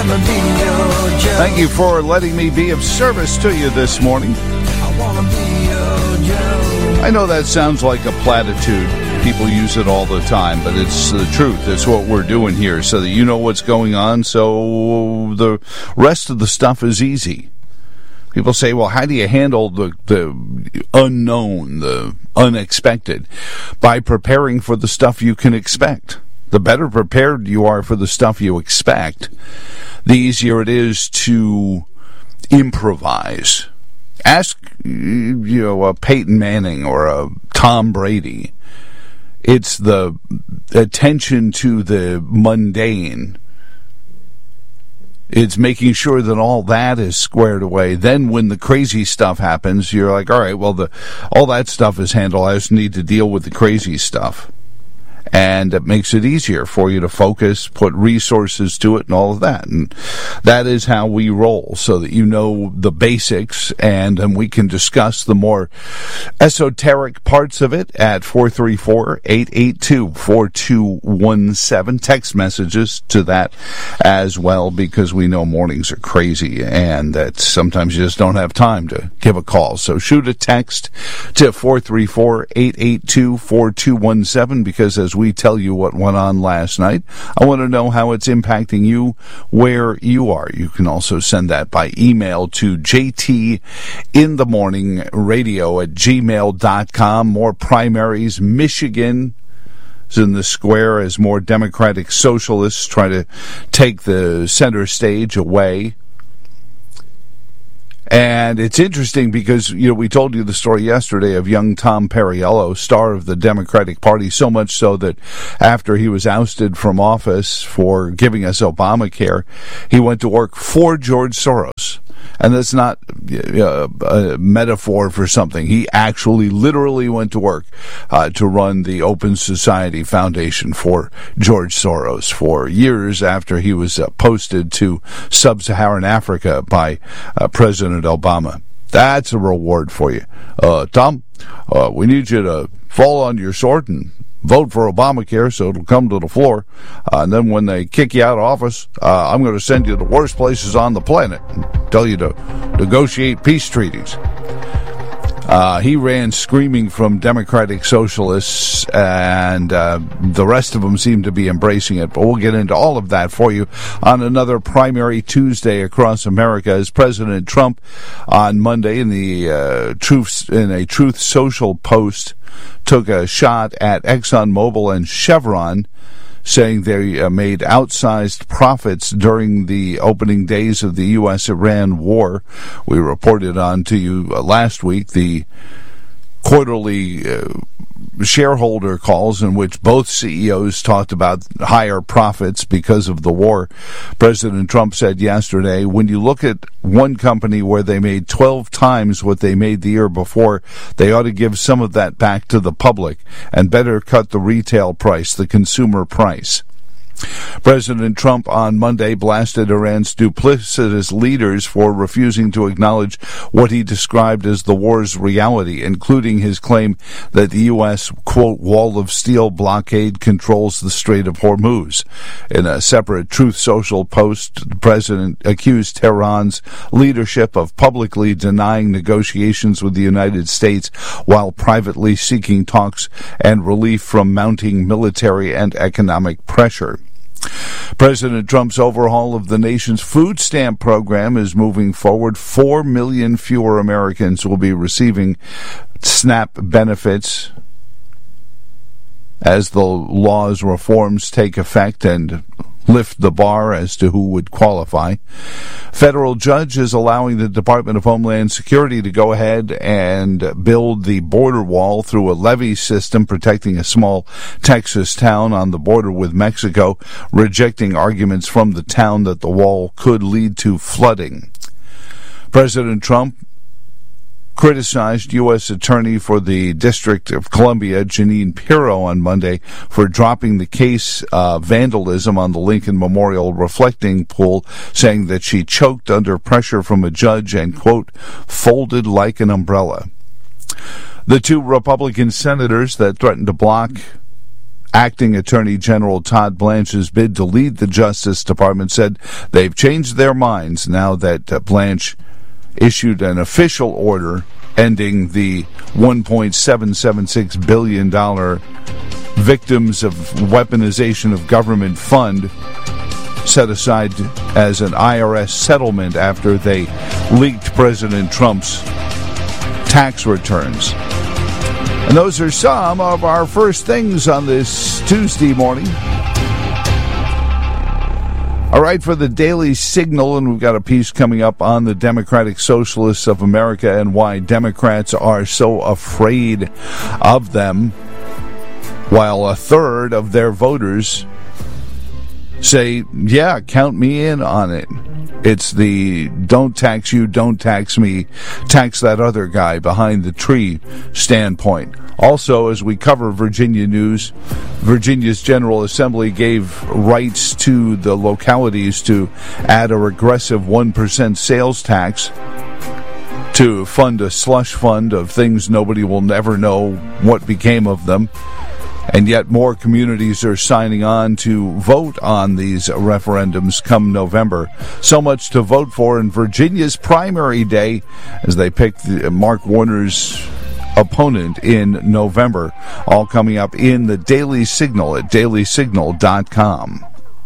Thank you for letting me be of service to you this morning. I know that sounds like a platitude. People use it all the time, but it's the truth. It's what we're doing here so that you know what's going on, so the rest of the stuff is easy. People say, well, how do you handle the unknown, the unexpected? By preparing for the stuff you can expect. The better prepared you are for the stuff you expect, the easier it is to improvise. Ask, a Peyton Manning or a Tom Brady. It's the attention to the mundane. It's making sure that all that is squared away. Then when the crazy stuff happens, you're like, all right, well, all that stuff is handled. I just need to deal with the crazy stuff. And it makes it easier for you to focus, put resources to it, and all of that. And that is how we roll, so that you know the basics, and then we can discuss the more esoteric parts of it at 434-882-4217. Text messages to that as well, because we know mornings are crazy, and that sometimes you just don't have time to give a call. So shoot a text to 434-882-4217, because as we tell you what went on last night, I want to know how it's impacting you where you are. You can also send that by email to jtinthemorningradio@gmail.com. More primaries. Michigan is in the square as more Democratic socialists try to take the center stage away. And it's interesting because, we told you the story yesterday of young Tom Perriello, star of the Democratic Party, so much so that after he was ousted from office for giving us Obamacare, he went to work for George Soros. And that's not a metaphor for something. He actually literally went to work to run the Open Society Foundation for George Soros for years after he was posted to sub-Saharan Africa by President Obama. That's a reward for you. Tom, we need you to fall on your sword and vote for Obamacare so it'll come to the floor. And then when they kick you out of office, I'm going to send you to the worst places on the planet and tell you to negotiate peace treaties. He ran screaming from Democratic Socialists, and the rest of them seem to be embracing it. But we'll get into all of that for you on another Primary Tuesday across America, as President Trump on Monday in a Truth Social post took a shot at ExxonMobil and Chevron, saying they made outsized profits during the opening days of the U.S.-Iran war. We reported on to you last week the quarterly shareholder calls in which both CEOs talked about higher profits because of the war. President Trump said yesterday, when you look at one company where they made 12 times what they made the year before, they ought to give some of that back to the public and better cut the retail price, the consumer price. President Trump on Monday blasted Iran's duplicitous leaders for refusing to acknowledge what he described as the war's reality, including his claim that the U.S., quote, wall of steel blockade controls the Strait of Hormuz. In a separate Truth Social post, the president accused Tehran's leadership of publicly denying negotiations with the United States while privately seeking talks and relief from mounting military and economic pressure. President Trump's overhaul of the nation's food stamp program is moving forward. 4 million fewer Americans will be receiving SNAP benefits as the law's reforms take effect and lift the bar as to who would qualify. Federal judge is allowing the Department of Homeland Security to go ahead and build the border wall through a levee system protecting a small Texas town on the border with Mexico, rejecting arguments from the town that the wall could lead to flooding. President Trump criticized U.S. Attorney for the District of Columbia, Jeanine Pirro, on Monday for dropping the case of vandalism on the Lincoln Memorial reflecting pool, saying that she choked under pressure from a judge and, quote, folded like an umbrella. The two Republican senators that threatened to block Acting Attorney General Todd Blanche's bid to lead the Justice Department said they've changed their minds now that Blanche issued an official order ending the $1.776 billion Victims of Weaponization of Government Fund set aside as an IRS settlement after they leaked President Trump's tax returns. And those are some of our first things on this Tuesday morning. All right, for the Daily Signal, and we've got a piece coming up on the Democratic Socialists of America and why Democrats are so afraid of them, while a third of their voters say, yeah, count me in on it. It's the don't tax you, don't tax me, tax that other guy behind the tree standpoint. Also, as we cover Virginia news, Virginia's General Assembly gave rights to the localities to add a regressive 1% sales tax to fund a slush fund of things nobody will never know what became of them. And yet more communities are signing on to vote on these referendums come November. So much to vote for in Virginia's primary day as they pick Mark Warner's opponent in November. All coming up in the Daily Signal at dailysignal.com.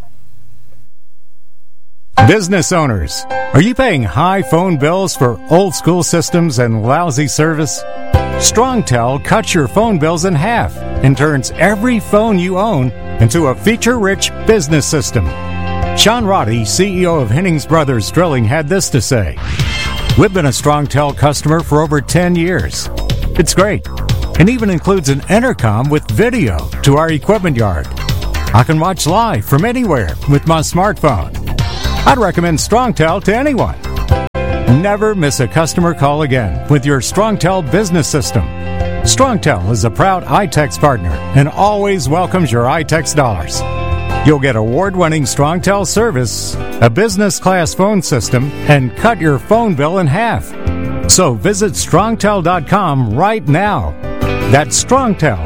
Business owners, are you paying high phone bills for old school systems and lousy service? StrongTel cuts your phone bills in half and turns every phone you own into a feature-rich business system. Sean Roddy, CEO of Hennings Brothers Drilling, had this to say: "We've been a StrongTel customer for over 10 years. It's great, and even includes an intercom with video to our equipment yard. I can watch live from anywhere with my smartphone. I'd recommend StrongTel to anyone. Never miss a customer call again with your StrongTel business system. StrongTel is a proud iTex partner and always welcomes your iTex dollars. You'll get award-winning StrongTel service, a business-class phone system, and cut your phone bill in half. So visit StrongTel.com right now. That's StrongTel,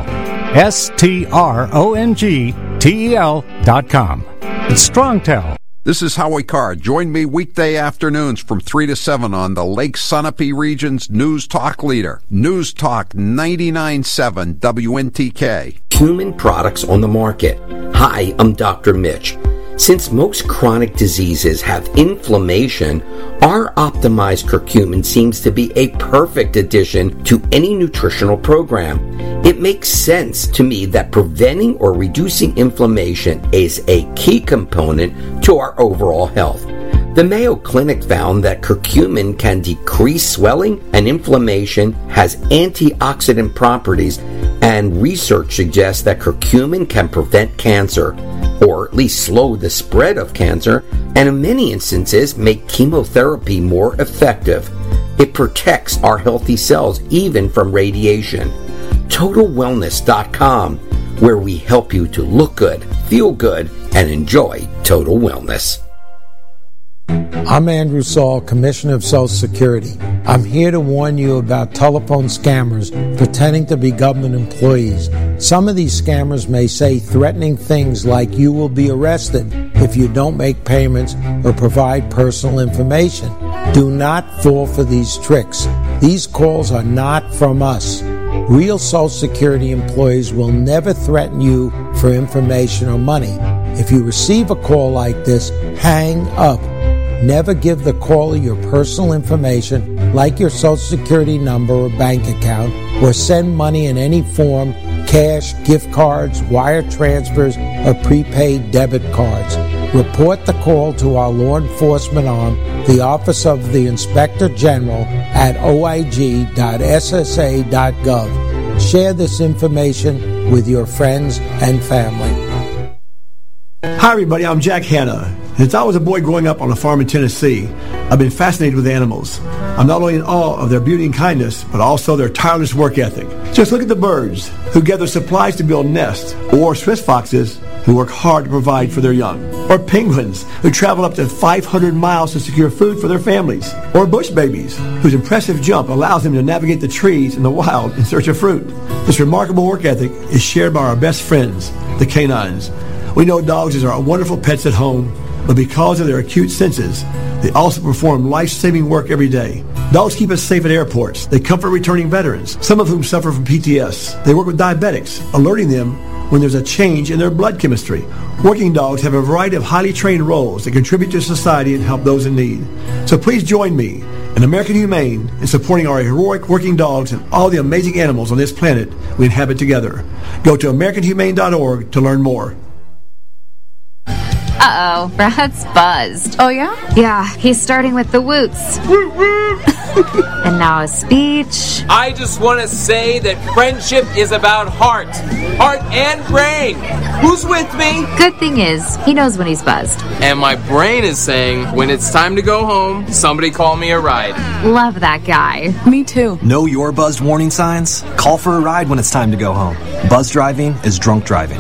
StrongTel.com. It's StrongTel. This is Howie Carr. Join me weekday afternoons from 3 to 7 on the Lake Sunapee region's News Talk leader, News Talk 99.7 WNTK. Human products on the market. Hi, I'm Dr. Mitch. Since most chronic diseases have inflammation, our optimized curcumin seems to be a perfect addition to any nutritional program. It makes sense to me that preventing or reducing inflammation is a key component to our overall health. The Mayo Clinic found that curcumin can decrease swelling and inflammation, has antioxidant properties, and research suggests that curcumin can prevent cancer, or at least slow the spread of cancer, and in many instances make chemotherapy more effective. It protects our healthy cells even from radiation. TotalWellness.com, where we help you to look good, feel good, and enjoy total wellness. I'm Andrew Saul, Commissioner of Social Security. I'm here to warn you about telephone scammers pretending to be government employees. Some of these scammers may say threatening things like you will be arrested if you don't make payments or provide personal information. Do not fall for these tricks. These calls are not from us. Real Social Security employees will never threaten you for information or money. If you receive a call like this, hang up. Never give the caller your personal information, like your Social Security number or bank account, or send money in any form, cash, gift cards, wire transfers, or prepaid debit cards. Report the call to our law enforcement arm, the Office of the Inspector General, at oig.ssa.gov. Share this information with your friends and family. Hi, everybody. I'm Jack Hanna. Since I was a boy growing up on a farm in Tennessee, I've been fascinated with animals. I'm not only in awe of their beauty and kindness, but also their tireless work ethic. Just look at the birds who gather supplies to build nests, or Swiss foxes who work hard to provide for their young, or penguins who travel up to 500 miles to secure food for their families, or bush babies whose impressive jump allows them to navigate the trees in the wild in search of fruit. This remarkable work ethic is shared by our best friends, the canines. We know dogs are wonderful pets at home, but because of their acute senses, they also perform life-saving work every day. Dogs keep us safe at airports. They comfort returning veterans, some of whom suffer from PTS. They work with diabetics, alerting them when there's a change in their blood chemistry. Working dogs have a variety of highly trained roles that contribute to society and help those in need. So please join me and American Humane in supporting our heroic working dogs and all the amazing animals on this planet we inhabit together. Go to AmericanHumane.org to learn more. Uh-oh, Brad's buzzed. Oh, yeah? Yeah, he's starting with the woots. And now a speech. I just want to say that friendship is about heart and brain. Who's with me? Good thing is, he knows when he's buzzed. And my brain is saying, when it's time to go home, somebody call me a ride. Love that guy. Me too. Know your buzzed warning signs? Call for a ride when it's time to go home. Buzz driving is drunk driving.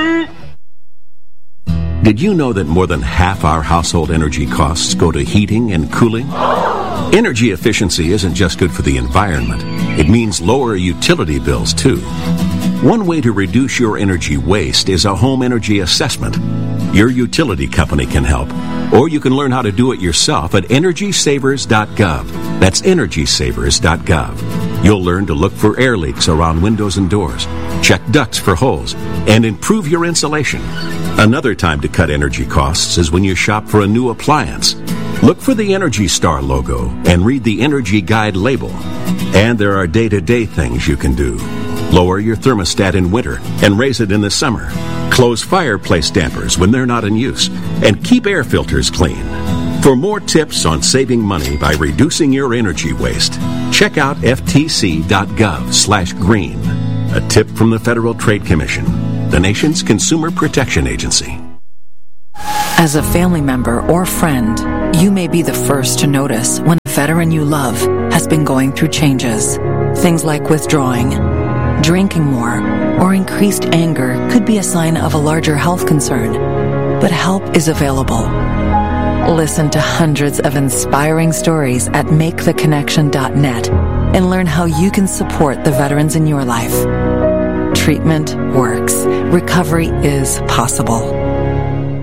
Did you know that more than half our household energy costs go to heating and cooling? Energy efficiency isn't just good for the environment. It means lower utility bills, too. One way to reduce your energy waste is a home energy assessment. Your utility company can help, or you can learn how to do it yourself at EnergySavers.gov. That's EnergySavers.gov. You'll learn to look for air leaks around windows and doors, check ducts for holes, and improve your insulation. Another time to cut energy costs is when you shop for a new appliance. Look for the Energy Star logo and read the Energy Guide label. And there are day-to-day things you can do. Lower your thermostat in winter and raise it in the summer. Close fireplace dampers when they're not in use. And keep air filters clean. For more tips on saving money by reducing your energy waste, check out ftc.gov/green. A tip from the Federal Trade Commission, the nation's consumer protection agency. As a family member or friend, you may be the first to notice when a veteran you love has been going through changes. Things like withdrawing, drinking more, or increased anger could be a sign of a larger health concern. But help is available. Listen to hundreds of inspiring stories at MakeTheConnection.net and learn how you can support the veterans in your life. Treatment works. Recovery is possible.